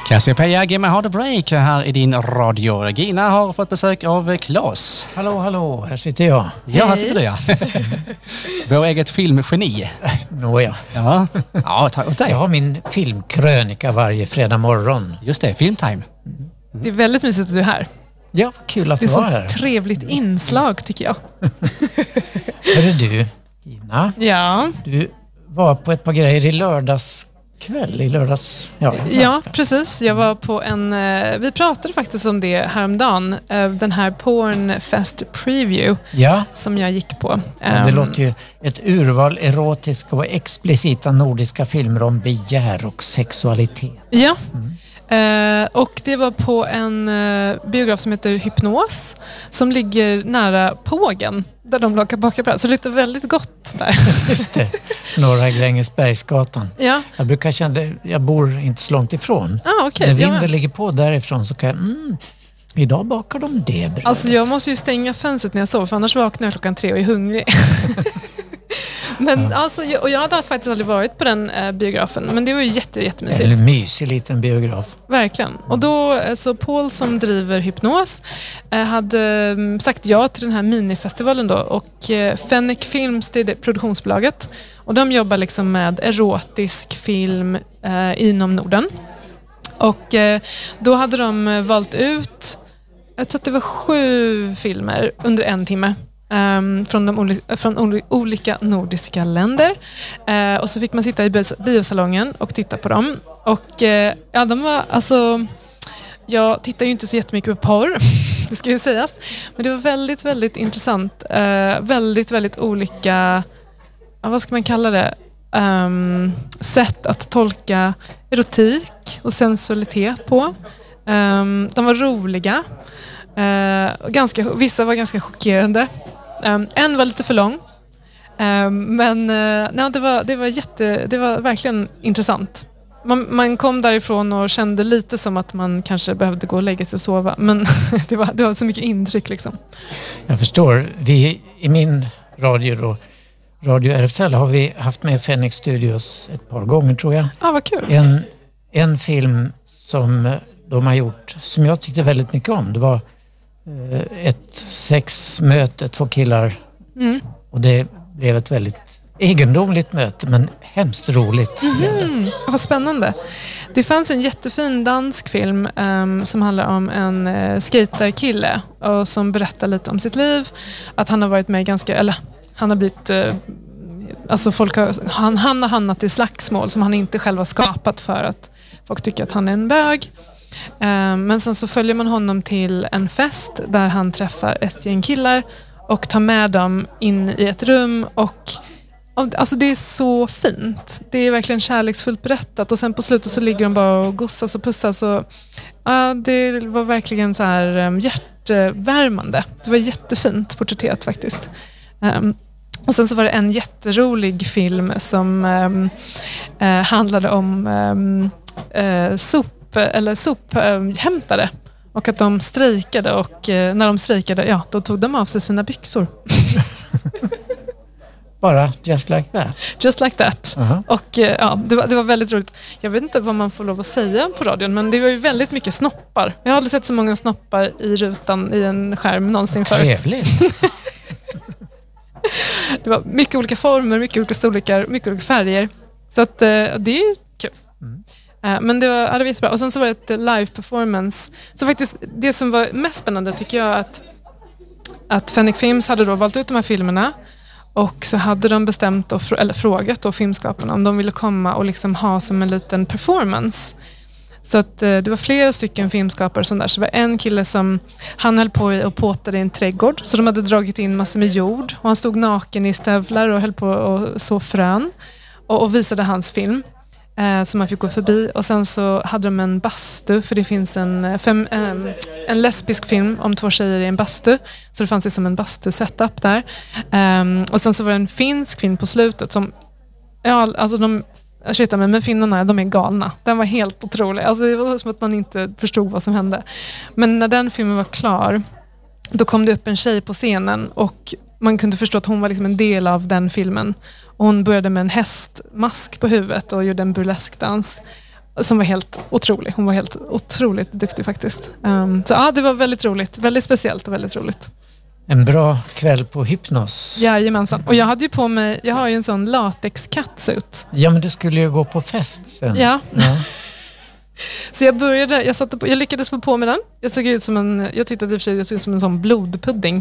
Cassiopeia, Gemma har the break här i din radio. Regina har fått besök av Claes. Hallå, här sitter jag. Ja, här sitter du, ja. Vår eget filmgeni. Nåja. Ja, tack åt dig. Jag har min filmkrönika varje fredag morgon. Just det, filmtime. Det är väldigt mysigt att du är här. Ja, kul att du vara här. Det är ett trevligt inslag, tycker jag. Hörru du, Gina. Ja. Du var på ett par grejer i lördags. Ja, precis. Jag var på vi pratade faktiskt om det häromdagen. Den här Porn Fest Preview som jag gick på. Det låter ju ett urval erotiska och explicita nordiska filmer om begär och sexualitet. Ja. Och det var på en biograf som heter Hypnos som ligger nära Pågen där de bakar bröd. Så det luktar väldigt gott där. Just det, Norra Grängesbergsgatan. Ja. Jag brukar känna, jag bor inte så långt ifrån. Okay. När vinden ligger på därifrån så kan jag, idag bakar de det brödet. Alltså jag måste ju stänga fönstret när jag sover för annars vaknar jag 3:00 och är hungrig. Men alltså, jag hade faktiskt aldrig varit på den biografen, men det var ju jättemysigt. En mysig liten biograf. Verkligen. Och då, så Paul som driver Hypnos hade sagt ja till den här minifestivalen då, och Fennick Films, det är det produktionsbolaget, och de jobbar liksom med erotisk film inom Norden. Och då hade de valt ut, jag tror att det var 7 filmer under 1 timme. Från olika nordiska länder, och så fick man sitta i biosalongen och titta på dem, och de var, alltså, jag tittar ju inte så jättemycket på porr, det ska ju sägas, men det var väldigt, väldigt intressant, väldigt, väldigt olika, vad ska man kalla det, sätt att tolka erotik och sensualitet på. De var roliga, vissa var ganska chockerande. En var lite för lång. Men det var verkligen intressant. Man kom därifrån och kände lite som att man kanske behövde gå och lägga sig och sova. Men det var så mycket intryck liksom. Jag förstår. Vi i min Radio RFSL har vi haft med Fennick Studios ett par gånger, tror jag. Vad kul. En film som de har gjort som jag tyckte väldigt mycket om. Det var ett sexmöte, 2 killar. Och det blev ett väldigt egendomligt möte, men hemskt roligt. Vad spännande. Det fanns en jättefin dansk film som handlar om en skaterkille och som berättar lite om sitt liv. Att han har varit med han har blivit, alltså han har hamnat i slagsmål som han inte själv har skapat för att folk tycker att han är en bög. Men sen så följer man honom till en fest där han träffar ett gäng killar och tar med dem in i ett rum, och alltså det är så fint. Det är verkligen kärleksfullt berättat, och sen på slutet så ligger de bara och gossas och pussas, och det var verkligen så här hjärtvärmande. Det var jättefint porträtterat faktiskt. Och sen så var det en jätterolig film som handlade om sophämtare, och att de strejkade, och när de strejkade, då tog de av sig sina byxor. Bara just like that. Just like that. Och det var väldigt roligt. Jag vet inte vad man får lov att säga på radion, men det var ju väldigt mycket snoppar. Jag har aldrig sett så många snoppar i rutan i en skärm någonsin förut. Trevligt. Det var mycket olika former, mycket olika storlekar, mycket olika färger. Så att det är ju kul. Men det var jättebra. Och sen så var det ett live performance. Så faktiskt det som var mest spännande tycker jag att Fennick Films hade då valt ut de här filmerna, och så hade de bestämt eller frågat då filmskaparna om de ville komma och liksom ha som en liten performance. Så att det var flera stycken filmskapare som där. Så det var en kille som han höll på och påtade i en trädgård, så de hade dragit in massor med jord, och han stod naken i stövlar och höll på och så frön och visade hans film. Som man fick gå förbi, och sen så hade de en bastu, för det finns en lesbisk film om 2 tjejer i en bastu, så det fanns liksom en bastu-setup där, och sen så var det en finsk film på slutet som, men finnarna, de är galna. Den var helt otrolig, alltså det var som att man inte förstod vad som hände. Men när den filmen var klar, då kom det upp en tjej på scenen, och man kunde förstå att hon var liksom en del av den filmen. Och hon började med en hästmask på huvudet och gjorde en burleskdans. som var helt otrolig. Hon var helt otroligt duktig faktiskt. Så ja, det var väldigt roligt. Väldigt speciellt och väldigt roligt. En bra kväll på Hypnos. Jajamensan. Och jag hade ju på mig, jag har ju en sån latex catsuit. Ja, men du skulle ju gå på fest sen. Ja. Så jag lyckades få på mig den. Jag såg ut som jag tyckte att i och för sig jag såg ut som en sån blodpudding.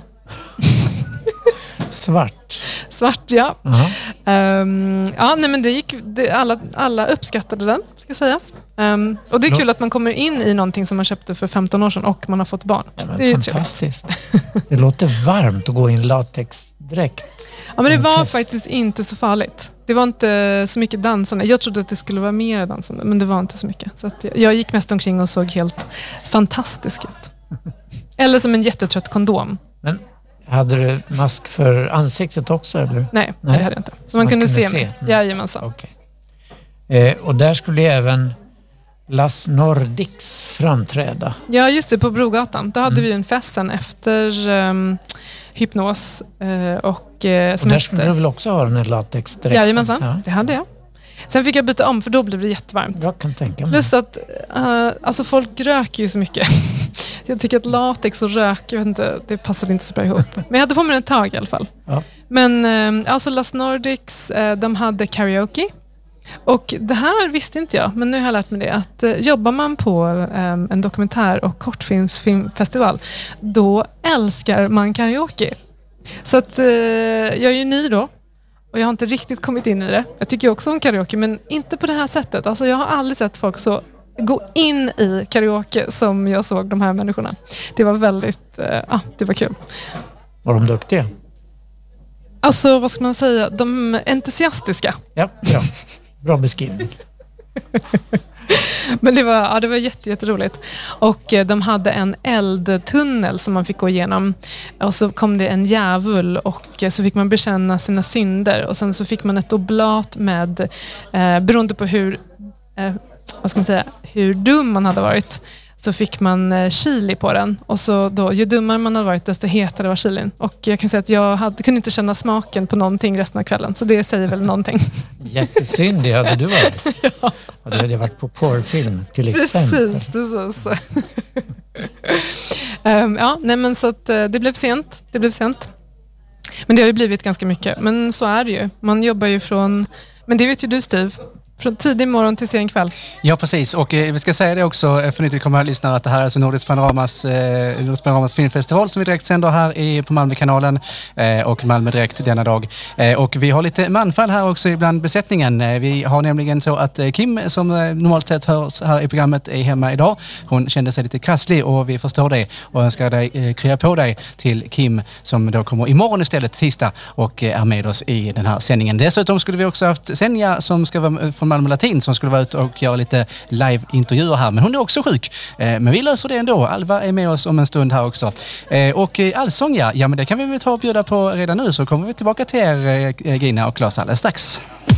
Svart, ja. Nej, men alla uppskattade den, ska sägas. Och det är kul att man kommer in i någonting som man köpte för 15 år sedan och man har fått barn. Ja, det är fantastiskt. Det låter varmt att gå i en latexdräkt. Ja, men det var faktiskt inte så farligt. Det var inte så mycket dansande. Jag trodde att det skulle vara mer dansande, men det var inte så mycket. Så att jag gick mest omkring och såg helt fantastisk ut. Eller som en jättetrött kondom. Men hade du mask för ansiktet också, eller? Nej, det hade jag inte. Så man kunde se mig. Jajamensan. Okay. Och där skulle även Las Nordics framträda. Ja, just det, på Brogatan. Då hade vi en fest sen efter Hypnos. Och där skulle du väl också ha den här latexdräkten? Jajamensan, det hade jag. Sen fick jag byta om för då blev det jättevarmt. Jag kan tänka mig. Plus att alltså folk röker ju så mycket. Jag tycker att latex och rök, jag vet inte, det passade inte så bra ihop. Men jag hade på mig den ett tag i alla fall. Ja. Men alltså Las Nordics, de hade karaoke. Och det här visste inte jag, men nu har jag lärt mig det. Att jobbar man på en dokumentär- och kortfilmsfestival, då älskar man karaoke. Så att jag är ju ny då. Och jag har inte riktigt kommit in i det. Jag tycker också om karaoke, men inte på det här sättet. Alltså jag har aldrig sett folk så gå in i karaoke som jag såg de här människorna. Det var väldigt, det var kul. Var de duktiga? Alltså, vad ska man säga? De entusiastiska. Ja, bra beskrivning. Men det var jätteroligt. Och de hade en eldtunnel som man fick gå igenom. Och så kom det en djävul och så fick man bekänna sina synder. Och sen så fick man ett oblat med, beroende på hur dum man hade varit, så fick man chili på den. Och så då, ju dummare man hade varit, desto hetare var chilin. Och jag kan säga att jag kunde inte känna smaken på någonting resten av kvällen. Så det säger väl någonting. Jättesynd, det hade du varit. Ja. Och det hade varit på porrfilm till exempel. Precis. Men så att det blev sent. Men det har ju blivit ganska mycket. Men så är det ju. Man jobbar ju men det vet ju du, Steve. Från tidig morgon till sen kväll. Ja, precis. Och vi ska säga det också för ni kommer att lyssna att det här är alltså Nordisk Panoramas filmfestival som vi direkt sänder här på Malmökanalen och Malmö Direkt denna dag. Och vi har lite manfall här också ibland besättningen. Vi har nämligen så att Kim, som normalt sett hörs här i programmet, är hemma idag. Hon kände sig lite krasslig och vi förstår det och önskar dig krya på dig till Kim som då kommer imorgon istället, tisdag, och är med oss i den här sändningen. Dessutom skulle vi också haft Senja som ska vara från Malmö Latin som skulle vara ute och göra lite live-intervjuer här. Men hon är också sjuk. Men vi löser det ändå. Alva är med oss om en stund här också. Och allsång, ja men det kan vi väl ta och bjuda på redan nu, så kommer vi tillbaka till er, Gina och Claes, alldeles strax.